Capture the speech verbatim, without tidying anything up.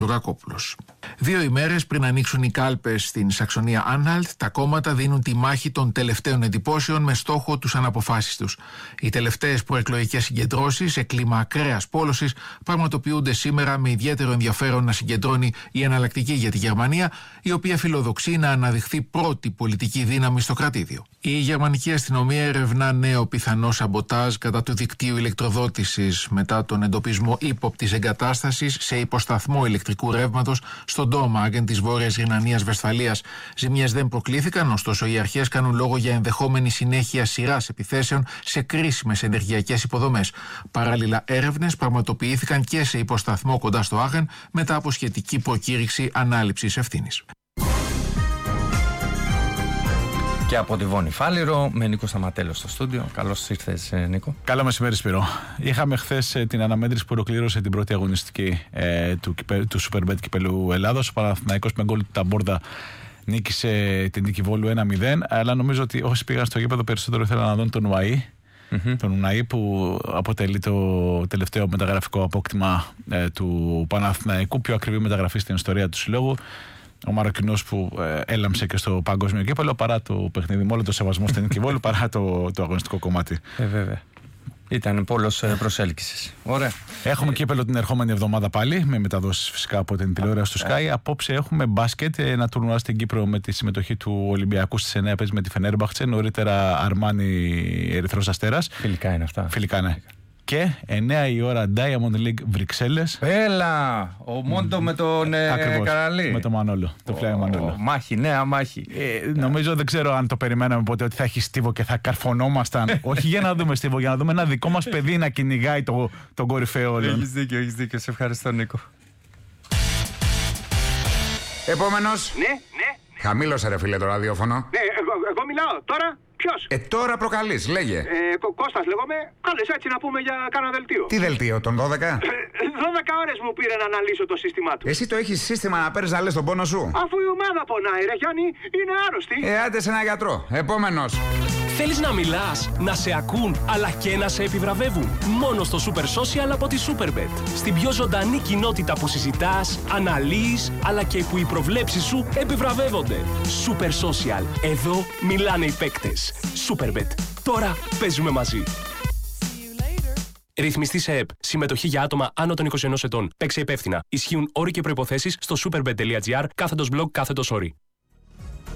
Ρακόπουλος. Δύο ημέρες πριν ανοίξουν οι κάλπες στην Σαξονία-Άνχαλτ, τα κόμματα δίνουν τη μάχη των τελευταίων εντυπώσεων με στόχο τους αναποφάσιστους. Οι τελευταίες προεκλογικές συγκεντρώσεις σε κλίμα ακραίας πόλωσης πραγματοποιούνται σήμερα με ιδιαίτερο ενδιαφέρον να συγκεντρώνει η Εναλλακτική για τη Γερμανία, η οποία φιλοδοξεί να αναδειχθεί πρώτη πολιτική δύναμη στο κρατήδιο. Η γερμανική αστυνομία ερευνά νέο πιθανό σαμποτάζ κατά του δικτύου ηλεκτροδότησης μετά τον εντοπισμό ύποπτης εγκατάστασης σε υποσταθμό ηλεκτρικού ρεύματος στον Ντόμαγκεν της Βόρειας Ρινανίας Βεσφαλίας. Ζημιές δεν προκλήθηκαν, ωστόσο οι αρχές κάνουν λόγο για ενδεχόμενη συνέχεια σειράς επιθέσεων σε κρίσιμες ενεργειακές υποδομές. Παράλληλα, έρευνες πραγματοποιήθηκαν και σε υποσταθμό κοντά στο Άχεν μετά από σχετική προκήρυξη ανάληψης ευθύνης. Και από τη Βόνη Φάληρο, με Νίκο Σταματέλο στο στούντιο. Καλώς ήρθες, Νίκο. Καλό μεσημέρι, Σπύρο. Είχαμε χθες ε, την αναμέτρηση που ολοκλήρωσε την πρώτη αγωνιστική ε, του, του Superbet Κυπέλλου Ελλάδος. Ο Παναθηναϊκός με γκολ του Ταμπόρδα νίκησε την νίκη Βόλου ένα μηδέν. Αλλά νομίζω ότι όσοι πήγαν στο γήπεδο περισσότερο ήθελαν να δουν τον Ουαΐ. Mm-hmm. Τον Ουναΐ, που αποτελεί το τελευταίο μεταγραφικό απόκτημα ε, του Παναθηναϊκού, πιο ακριβή μεταγραφή στην ιστορία του συλλόγου. Ο Μαροκινός που ε, έλαμψε και στο παγκόσμιο κύπελλο, παρά το παιχνίδι, με όλο το σεβασμό στην νίκη Βόλου, παρά το, το αγωνιστικό κομμάτι. Ε, βέβαια. Ήταν πόλος ε, προσέλκυσης. Ωραία. Έχουμε κύπελλο την ερχόμενη εβδομάδα πάλι, με μεταδόσεις φυσικά από την τηλεόραση του Sky. Απόψε έχουμε μπάσκετ, ένα τουρνουά στην Κύπρο με τη συμμετοχή του Ολυμπιακού στις εννιά, παίζει με τη Φενέρμπαχτσε. Νωρίτερα Αρμάνι Ερυθρός Αστέρας. Φιλικά είναι αυτά. Φιλικά, ναι. Και εννιά η ώρα Diamond League Βρυξέλλες. Έλα! Ο Μόντο mm. με τον ε, Καραλή. Με τον Μανόλο. Το φλάι Μανόλο. Μάχη, νέα μάχη. Ε, νομίζω, δεν ξέρω αν το περιμέναμε ποτέ ότι θα έχει στίβο και θα καρφωνόμασταν. Όχι για να δούμε στίβο, για να δούμε ένα δικό μας παιδί να κυνηγάει το, τον κορυφαίο όλων. Έχεις δίκιο, έχεις δίκιο. Σε ευχαριστώ, Νίκο. Επόμενος. Ναι, ναι. Χαμήλωσε, ρε φίλε, το ραδιόφωνο. Ναι, εγώ, εγώ μιλάω τώρα. Ποιος? Ε, τώρα προκαλείς, λέγε. Ε, Κω- Κώστας λέγομαι. Κάλες έτσι να πούμε για κάνα δελτίο. Τι δελτίο, τον δώδεκα? δώδεκα ώρες μου πήρε να αναλύσω το σύστημά του. Εσύ το έχεις σύστημα να παίρνεις να λες τον πόνο σου? Αφού η ομάδα πονάει, ρε Γιάννη, είναι άρρωστη. Ε, άντε σε ένα γιατρό. Επόμενος. Θέλεις να μιλάς, να σε ακούν, αλλά και να σε επιβραβεύουν. Μόνο στο Super Social από τη Superbet. Στην πιο ζωντανή κοινότητα που συζητάς, αναλύεις, αλλά και που οι προβλέψεις σου επιβραβεύονται. Super Social. Εδώ μιλάνε οι παίκτες. Superbet. Τώρα παίζουμε μαζί. Ρυθμιστή σε ΕΠ. Συμμετοχή για άτομα άνω των είκοσι ενός ετών. Παίξε υπεύθυνα. Ισχύουν όροι και προϋποθέσεις στο superbet.gr κάθετος blog κάθετος όροι.